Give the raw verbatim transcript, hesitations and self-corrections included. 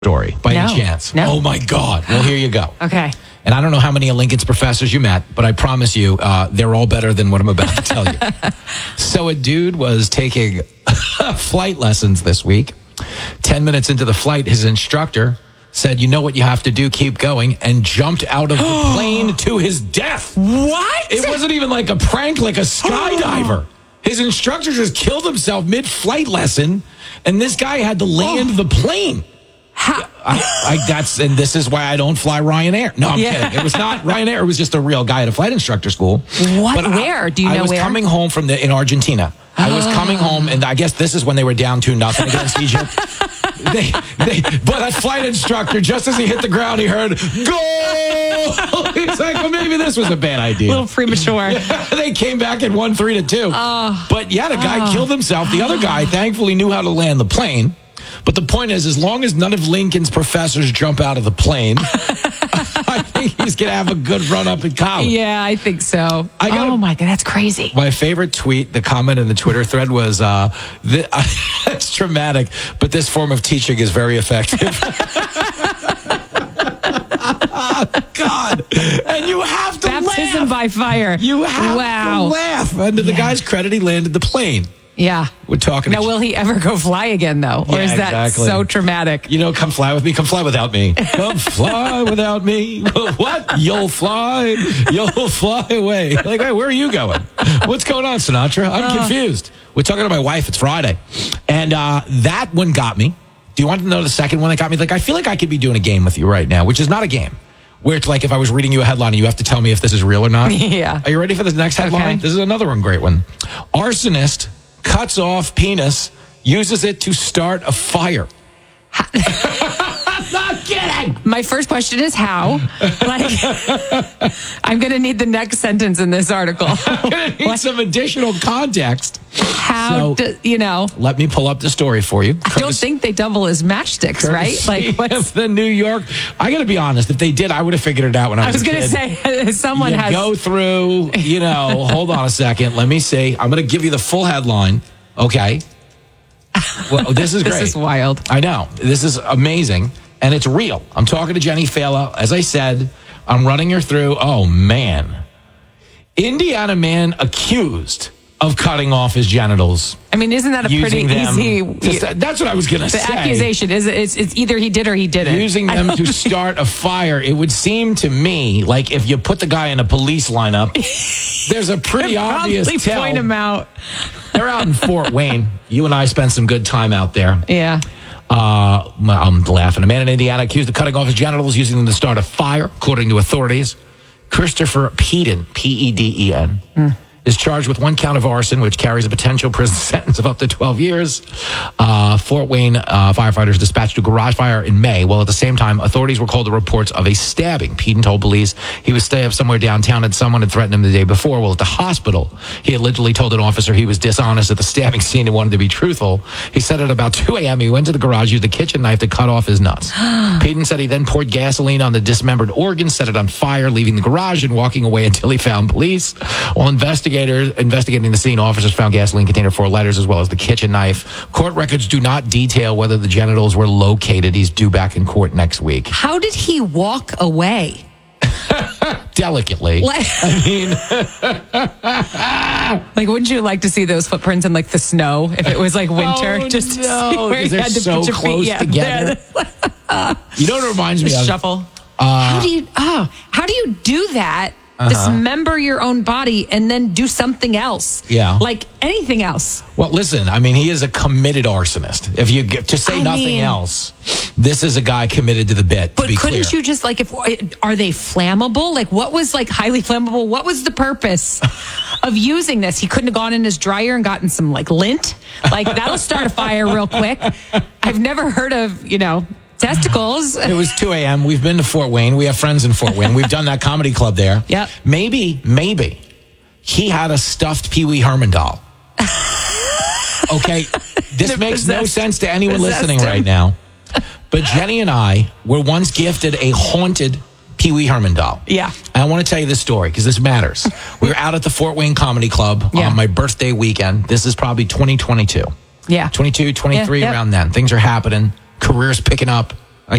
story by No. any chance? No. Oh, my God. Well, here you go. Okay. And I don't know how many of Lincoln's professors you met, but I promise you, uh, they're all better than what I'm about to tell you. So a dude was taking flight lessons this week. Ten minutes into the flight, his instructor said, you know what you have to do, keep going, and jumped out of the plane to his death. What? It wasn't even like a prank, like a skydiver. His instructor just killed himself mid-flight lesson, and this guy had to land the plane. How? I, I, that's and this is why I don't fly Ryanair. No, I'm Yeah. kidding. It was not Ryanair. It was just a real guy at a flight instructor school. What? But I- Where? Do you I know was where? coming home from the in Argentina. I was coming home, and I guess this is when they were down two nothing against Egypt. They, they, but that flight instructor, just as he hit the ground, he heard goal. He's like, well, maybe this was a bad idea. A little premature. They came back and won three to two. Oh. But yeah, the guy Oh. killed himself. The other guy thankfully knew how to land the plane. But the point is, as long as none of Lincoln's professors jump out of the plane, I think he's going to have a good run up in college. Yeah, I think so. I gotta- oh, my God. That's crazy. My favorite tweet, the comment in the Twitter thread was, uh, th- it's dramatic, but this form of teaching is very effective. God. And you have to Baptism laugh. by fire. You have wow. to laugh. And to the Yeah. guy's credit, he landed the plane. Yeah. We're talking. Now, will he ever go fly again, though? Or Yeah, is that exactly. so traumatic? You know, come fly with me. Come fly without me. Come fly without me. What? You'll fly. You'll fly away. Like, hey, where are you going? What's going on, Sinatra? I'm Uh. confused. We're talking to my wife. It's Friday. And uh, that one got me. Do you want to know the second one that got me? Like, I feel like I could be doing a game with you right now, which is not a game. Where it's like if I was reading you a headline and you have to tell me if this is real or not. Yeah. Are you ready for the next headline? Okay. This is another one, great one. Arsonist cuts off penis, uses it to start a fire. I'm not kidding. My first question is how? Like, I'm going to need the next sentence in this article. I'm going to need some additional context. How, So- do, you know, Let me pull up the story for you. I don't think they double as matchsticks, right? Like, what's, the New York. I got to be honest. If they did, I would have figured it out when I I was. was a going to kid. say, someone You has. go through. You know, hold on a second. Let me see. I'm going to give you the full headline. Okay. Well, this is great. This is wild. I know. This is amazing. And it's real. I'm talking to Jenny Fela. As I said, I'm running her through. Oh, man. Indiana man accused of cutting off his genitals. I mean, isn't that a pretty Using them. easy? Just- that's what I was going to The say. accusation is it's, it's either he did or he didn't. Using them to start a fire. It would seem to me like if you put the guy in a police lineup, there's a pretty obvious Probably tell. point him out. They're out in Fort Wayne. You and I spent some good time out there. Yeah. Uh, I'm laughing. A man in Indiana accused of cutting off his genitals using them to start a fire, according to authorities. Christopher Peden, P E D E N, mm. is charged with one count of arson, which carries a potential prison sentence of up to twelve years. Uh, Fort Wayne uh, firefighters dispatched a garage fire in May, while at the same time, authorities were called to reports of a stabbing. Peden told police he was stabbed somewhere downtown and someone had threatened him the day before. Well, at the hospital, he allegedly told an officer he was dishonest at the stabbing scene and wanted to be truthful. He said at about two a.m. he went to the garage, used a kitchen knife to cut off his nuts. Peden said he then poured gasoline on the dismembered organ, set it on fire, leaving the garage and walking away until he found police. While investigators investigating the scene, officers found gasoline container four letters as well as the kitchen knife. Court records do not detail whether the genitals were located. He's due back in court next week. How did he walk away? Delicately. Like, I mean, like, wouldn't you like to see those footprints in like the snow if it was like winter? Oh, just to no, see where 'cause you they're had to so put your close feet. Yeah, together. there. you know what it reminds me of? Shuffle. how do you? Oh, how do you do that? Uh-huh. Dismember your own body and then do something else. Yeah. Like anything else. Well, listen, I mean, he is a committed arsonist. If you get, to say I nothing mean- else, this is a guy committed to the bit. But to be couldn't clear. you just like if are they flammable? Like what was like highly flammable? What was the purpose of using this? He couldn't have gone in his dryer and gotten some like lint. Like that'll start a fire real quick. I've never heard of, you know, testicles. It was two a.m. We've been to Fort Wayne. We have friends in Fort Wayne. We've done that comedy club there. Yep. Maybe, maybe he had a stuffed Pee Wee Herman doll. Okay, this It makes no possessed- sense to anyone possessed listening him. right now. But Jenny and I were once gifted a haunted Pee Wee Herman doll. Yeah. And I want to tell you this story because this matters. We were out at the Fort Wayne Comedy Club Yeah. on my birthday weekend. This is probably twenty twenty-two. Yeah. twenty-two, twenty-three, Yeah, yeah. around then. Things are happening. Careers picking up.